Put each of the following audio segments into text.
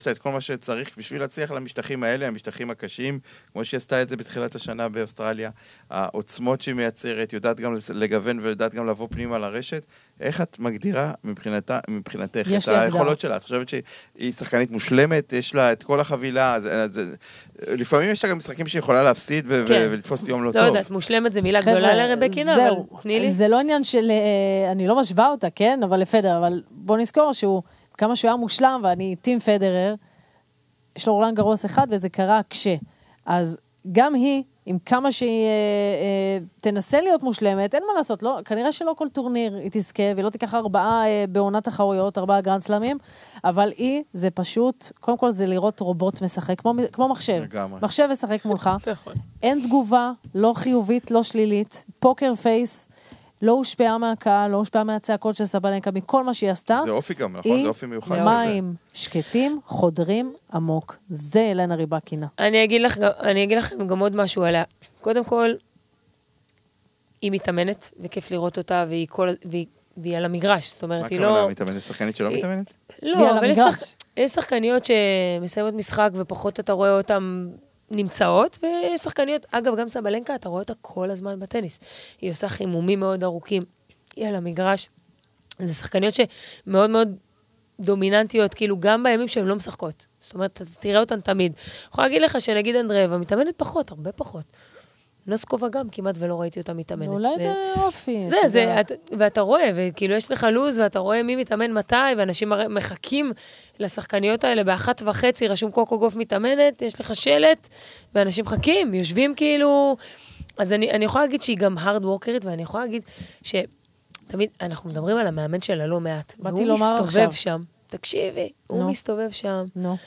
את כל מה שצריך בשביל להצליח למשטחים האלה, המשטחים הקשים, כמו שהיא עשתה את זה בתחילת השנה באוסטרליה, העוצמות שהיא מייצרת, יודעת גם לגוון ויודעת גם לבוא פנימה לרשת. איך את מגדירה מבחינתך את היכולות שלה? את חושבת שהיא שחקנית מושלמת, יש לה את כל החבילה, לפעמים יש לה גם משחקים שהיא יכולה להפסיד ולתפוס יום לא טוב. לא יודעת, מושלמת זה מילה גדולה לרבקינה, אבל תני לי. זה לא עניין של, אני לא משווה אותה, כן? אבל לפדר, אבל בוא נזכור שהוא, כמה שהוא היה מושלם, ואני טים פדרר, יש לו רולנד גרוס אחד, וזה קרה אז גם היא, עם כמה שהיא תנסה להיות מושלמת, אין מה לעשות, לא, כנראה שלא כל טורניר היא תזכה, ולא תיקח 4 בעונת תחרויות, 4 גרנד סלאמים, אבל זה פשוט, קודם כל זה לראות רובוט משחק, כמו מחשב. מחשב משחק מולך. אין תגובה, לא חיובית, לא שלילית, פוקר פייס, לא הושפעה מהקהל, לא הושפעה מהצעקות של סבלנקה, מכל מה שהיא עשתה. זה אופי גם, נכון? זה אופי מיוחד. מים שקטים, חודרים עמוק. זה אלנה ריבקינה. אני אגיד לכם גם עוד משהו עליה. קודם כל, היא מתאמנת, וכיף לראות אותה, והיא על המגרש. זאת אומרת, היא לא... מה הכוונה, מתאמנת? שחקנית שלא מתאמנת? לא, אבל יש שחקניות שמסיימות משחק, ופחות אתה רואה אותן נמצאות, ויש שחקניות, אגב, גם סבלנקה, אתה רואה אותה כל הזמן בטניס. היא עושה חימומים מאוד ארוכים, היא על המגרש. זה שחקניות שמאוד מאוד דומיננטיות, כאילו גם בימים שהן לא משחקות. זאת אומרת, אתה תראה אותן תמיד. אני יכולה להגיד לך שנגיד אנדרבה, מתאמנת פחות, הרבה פחות. נוסקובה גם, כמעט ולא ראיתי אותה מתאמנת. אולי זה אופי. ואתה רואה, וכאילו יש לך לוז, ואתה רואה מי מתאמן מתי, ואנשים מחכים לשחקניות האלה, ב1:30 רשום קוקו גוף מתאמנת, יש לך שלט, ואנשים מחכים, יושבים כאילו... אז אני יכולה להגיד שהיא גם hard workerית, ואני יכולה להגיד שתמיד אנחנו מדברים על המאמן שלה לא מעט, והוא מסתובב שם. תקשיבי, הוא מסתובב שם.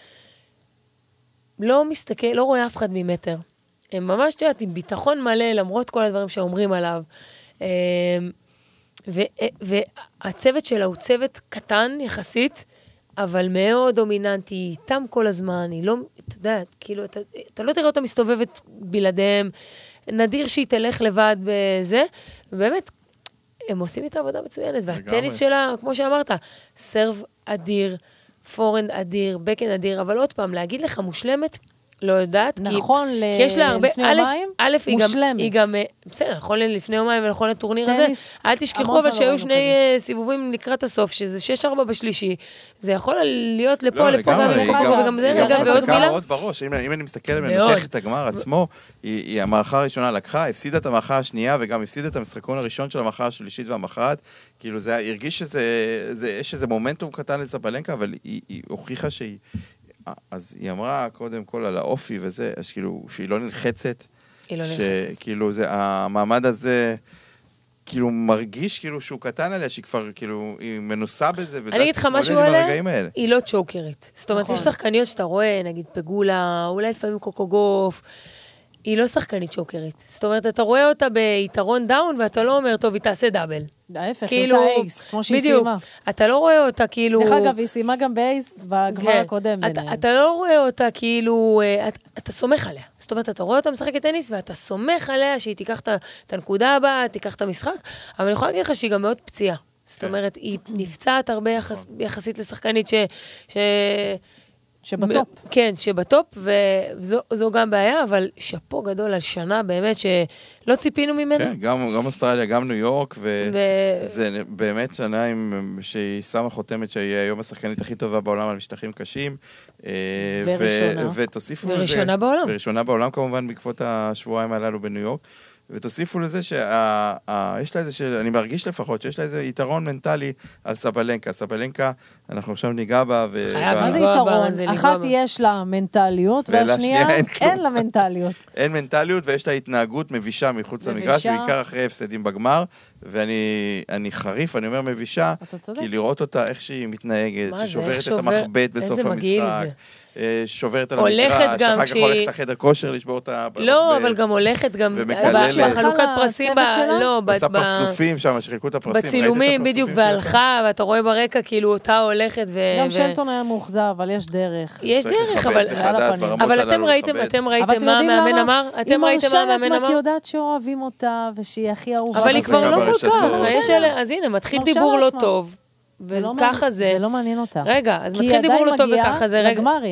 לא מסתכל, לא רואה אף אחד ממטר. הם ממש יודעת, עם ביטחון מלא, למרות כל הדברים שאומרים עליו. והצוות שלה הוא צוות קטן יחסית, אבל מאוד דומיננטי, איתם כל הזמן, היא לא, אתה יודע, כאילו, אתה לא תראה אותה מסתובבת בלעדיהם, נדיר שהיא תלך לבד בזה, ובאמת, הם עושים איתה עבודה מצוינת, והטניס שלה, כמו שאמרת, סרב אדיר, פורנד אדיר, בקן אדיר, אבל עוד פעם, להגיד לך מושלמת, לא יודעת, נכון, כי יש לה הרבה, לפני יומיים, מושלמת. היא גם, בסדר, נכון לפני יומיים ולכון לטורניר הזה, אל תשכחו אבל שהיו שני סיבובים לקראת הסוף, שזה 6-4 בשלישי, זה יכול להיות לפה, לפה גם לפה, וגם זה רגע, ועוד מילה. עוד בראש, אם אני מסתכל ומנתח את הגמר עצמו, היא המערכה הראשונה לקחה, הפסידה את המערכה השנייה, וגם הפסידה את המשחקון הראשון של המערכה השלישית והמכרעת, כאילו זה הרגיש שיש איזה מומנטום קטן לסבלנקה, אבל היא הוכיחה שהיא אז היא אמרה קודם כל על האופי וזה, אז כאילו שהיא לא נלחצת, שכאילו זה, המעמד הזה כאילו מרגיש כאילו שהוא קטן עליה, שהיא כבר כאילו, היא מנוסה בזה, אני אגיד לך משהו עליה, היא לא צ'וקרית. זאת אומרת, יש שחקניות שאתה רואה, נגיד פגולה, אולי לפעמים קוקוגוף, היא לא שחקנית צ'וקרית. זאת אומרת, אתה רואה אותה ביתרון דאון, ואתה לא אומר, טוב, היא תעשה דאבל. ההפך, היא עושה אייס, כמו שהיא סיימה. אתה לא רואה אותה כאילו... דרך אגב, היא סיימה גם באייס בגמר הקודם ביניהם. אתה לא רואה אותה כאילו... אתה סומך עליה. זאת אומרת, אתה רואה אותה משחקת טניס, ואתה סומך עליה שהיא תיקח את הנקודה הבאה, תיקח את המשחק, אבל אני יכולה להגיד לך שהיא גם מאוד פציעה. זאת אומרת, היא נפצעת הרבה יחסית לשחקנית שבטופ. כן, שבטופ, וזו גם בעיה, אבל שפו גדול על שנה באמת שלא ציפינו ממנו. כן, גם אוסטרליה, גם ניו יורק, וזה באמת שנה שהיא שמה חותמת שהיא היום השחקנית הכי טובה בעולם על משטחים קשים. וראשונה. וראשונה בעולם. וראשונה בעולם כמובן בעקבות השבועיים הללו בניו יורק. ותוסיפו לזה שיש לה איזה, אני מרגיש לפחות, שיש לה איזה יתרון מנטלי על סבלנקה. סבלנקה, אנחנו עכשיו ניגע בה. מה זה יתרון? אחת יש לה מנטליות, והשנייה אין לה מנטליות. אין מנטליות, ויש לה התנהגות מבישה מחוץ למגרש, בעיקר אחרי הפסדים בגמר, ואני חריף, אני אומר מבישה, כי לראות אותה איך שהיא מתנהגת, ששוברת את המחבט בסוף המשחק. שוברת על המגרש, אחר כך הולכת לחדר כושר לשבור את המחבט. לא, אבל גם הולכת, גם בחלוקת פרסים, עושה פרצופים שם, שחילקו את הפרסים. בצילומים בדיוק, והלכה, ואתה רואה ברקע, כאילו אותה הולכת. גם שלטון היה מאוכזב, אבל יש דרך. יש דרך, אבל אתם ראיתם מה המאמן אמר? היא מרשה לעצמה, כי יודעת שאוהבים אותה, ושהיא הכי אהובה. אבל היא כבר לא כל כך. אז הנה, מתחיל דיבור לא טוב. וככה זה. זה לא מעניין אותה. רגע, אז מתחיל דיבור לא טוב וככה זה. כי היא עדיין מגיעה לגמרים.